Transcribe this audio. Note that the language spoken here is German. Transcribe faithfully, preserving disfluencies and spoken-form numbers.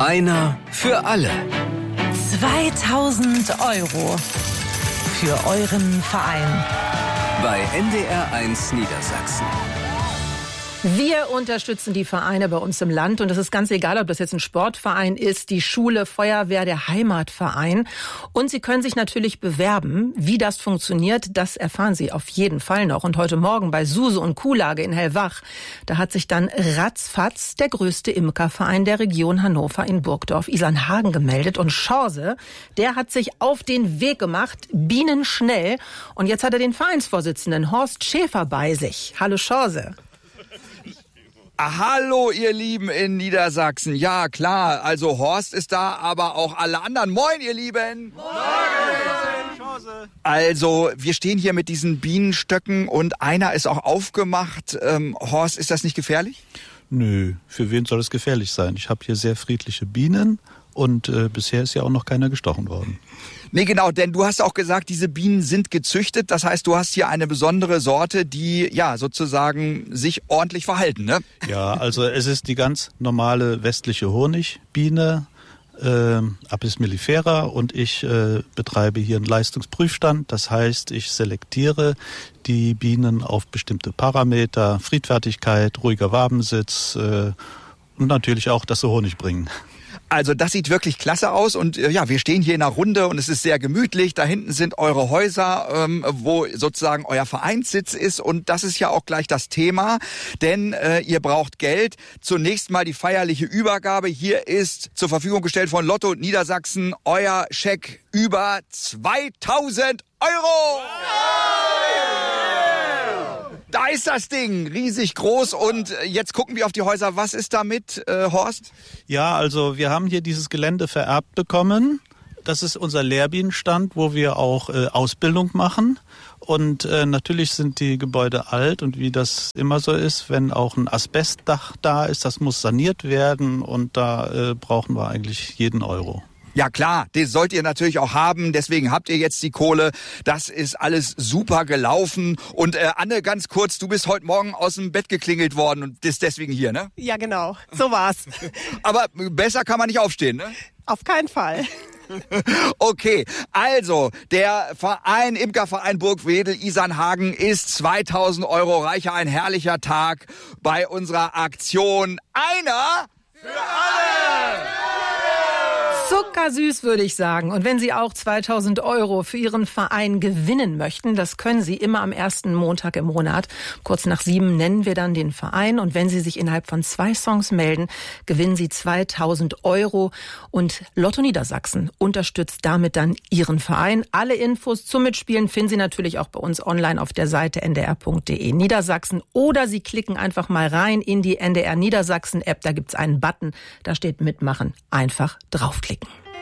Einer für alle. zweitausend Euro für euren Verein. Bei N D R eins Niedersachsen. Wir unterstützen die Vereine bei uns im Land und es ist ganz egal, ob das jetzt ein Sportverein ist, die Schule, Feuerwehr, der Heimatverein. Und Sie können sich natürlich bewerben. Wie das funktioniert, das erfahren Sie auf jeden Fall noch. Und heute Morgen bei Suse und Kuhlage in Hellwach, da hat sich dann ratzfatz der größte Imkerverein der Region Hannover in Burgdorf, Isernhagen, gemeldet. Und Schorse, der hat sich auf den Weg gemacht, bienenschnell. Und jetzt hat er den Vereinsvorsitzenden Horst Schäfer bei sich. Hallo Schorse. Hallo ihr Lieben in Niedersachsen. Ja klar, also Horst ist da, aber auch alle anderen. Moin ihr Lieben. Moin. Also wir stehen hier mit diesen Bienenstöcken und einer ist auch aufgemacht. Ähm, Horst, ist das nicht gefährlich? Nö, für wen soll es gefährlich sein? Ich habe hier sehr friedliche Bienen und äh, bisher ist ja auch noch keiner gestochen worden. Nee, genau, denn du hast auch gesagt, diese Bienen sind gezüchtet. Das heißt, du hast hier eine besondere Sorte, die ja sozusagen sich ordentlich verhalten, ne? Ja, also es ist die ganz normale westliche Honigbiene, äh, Apis mellifera, und ich äh, betreibe hier einen Leistungsprüfstand. Das heißt, ich selektiere die Bienen auf bestimmte Parameter, Friedfertigkeit, ruhiger Wabensitz äh, und natürlich auch, dass sie Honig bringen. Also das sieht wirklich klasse aus und äh, ja, wir stehen hier in einer Runde und es ist sehr gemütlich. Da hinten sind eure Häuser, ähm, wo sozusagen euer Vereinssitz ist und das ist ja auch gleich das Thema, denn äh, ihr braucht Geld. Zunächst mal die feierliche Übergabe. Hier ist zur Verfügung gestellt von Lotto Niedersachsen euer Scheck über zweitausend Euro. Da ist das Ding, riesig groß und jetzt gucken wir auf die Häuser. Was ist damit, äh, Horst? Ja, also wir haben hier dieses Gelände vererbt bekommen. Das ist unser Lehrbienenstand, wo wir auch äh, Ausbildung machen. Und äh, natürlich sind die Gebäude alt und wie das immer so ist, wenn auch ein Asbestdach da ist, das muss saniert werden und da äh, brauchen wir eigentlich jeden Euro. Ja klar, das sollt ihr natürlich auch haben, deswegen habt ihr jetzt die Kohle. Das ist alles super gelaufen. Und äh, Anne, ganz kurz, du bist heute Morgen aus dem Bett geklingelt worden und bist deswegen hier, ne? Ja genau, so war's. Aber besser kann man nicht aufstehen, ne? Auf keinen Fall. Okay, also der Verein, Imkerverein Burgwedel Isernhagen ist zweitausend Euro reicher. Ein herrlicher Tag bei unserer Aktion Einer für alle! Zuckersüß, würde ich sagen. Und wenn Sie auch zweitausend Euro für Ihren Verein gewinnen möchten, das können Sie immer am ersten Montag im Monat. Kurz nach sieben nennen wir dann den Verein. Und wenn Sie sich innerhalb von zwei Songs melden, gewinnen Sie zweitausend Euro. Und Lotto Niedersachsen unterstützt damit dann Ihren Verein. Alle Infos zum Mitspielen finden Sie natürlich auch bei uns online auf der Seite n d r punkt d e Niedersachsen. Oder Sie klicken einfach mal rein in die N D R Niedersachsen App. Da gibt's einen Button, da steht Mitmachen. Einfach draufklicken.